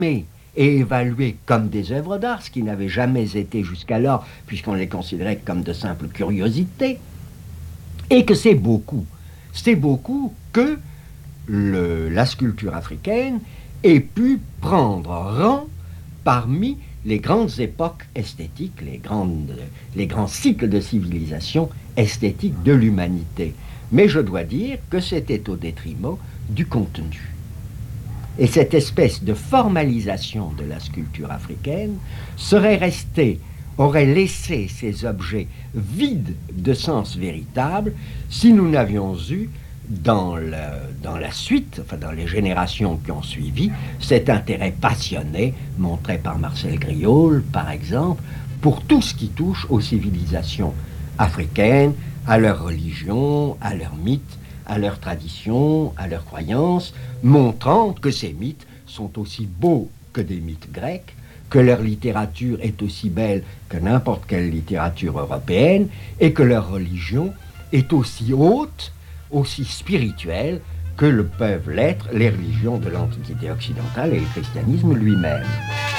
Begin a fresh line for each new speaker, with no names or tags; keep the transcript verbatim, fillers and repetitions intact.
et évaluées comme des œuvres d'art, ce qui n'avait jamais été jusqu'alors, puisqu'on les considérait comme de simples curiosités, et que c'est beaucoup, c'est beaucoup que le, la sculpture africaine ait pu prendre rang parmi les grandes époques esthétiques, les, grandes, les grands cycles de civilisation esthétique de l'humanité. Mais je dois dire que c'était au détriment du contenu. Et cette espèce de formalisation de la sculpture africaine serait restée, aurait laissé ces objets vides de sens véritable si nous n'avions eu dans, le, dans la suite, enfin dans les générations qui ont suivi, cet intérêt passionné montré par Marcel Griaule, par exemple, pour tout ce qui touche aux civilisations africaines, à leur religion, à leurs mythes, à leurs traditions, à leurs croyances, montrant que ces mythes sont aussi beaux que des mythes grecs, que leur littérature est aussi belle que n'importe quelle littérature européenne, et que leur religion est aussi haute, aussi spirituelle que le peuvent l'être les religions de l'Antiquité occidentale et le christianisme lui-même.